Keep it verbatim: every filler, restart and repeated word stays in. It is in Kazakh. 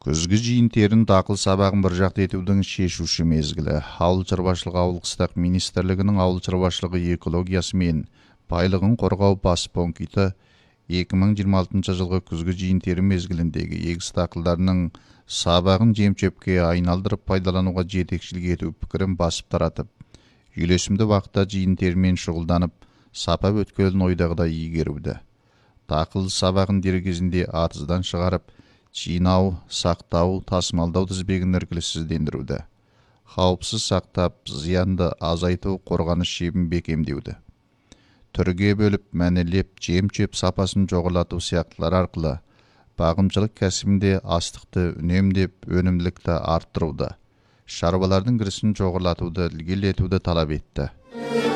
Күзгі жиын-терін дақыл сабағын бір жақты етудің шешуші мезгілі. Ауыл шаруашылығы ауыл қыстақ министрлігінің ауыл шаруашылығы экологиясы мен байлығын қорғау бас пункті екі мың жиырма алтыншы жылғы күзгі жиын-тері мезгіліндегі егіс дақылдарының сабағын жем-шөпке айналдырып пайдалануға жетекшілік ету пікірін басып таратып, үйлесімді уақытта жиын-терімен шұғылданып, сапа өткелін ойдағыдай игеруді. Дақыл сабағын дер кезінде атыздан шығарып, жинау, сақтау, тасымалдау тізбегін іркіліссіздендіруді. Қауіпсіз сақтап, зиянды азайту, қорғаныс шебін бекемдеуді. Түрге бөліп, мәнелеп, жем-шөп сапасын жоғарлату сияқтылар арқылы бағымшылық кәсібінде астықты үнемдеп, өнімділікті арттыруды, шаруалардың кірісін жоғарлатуды, ілгерілетуді талап етті.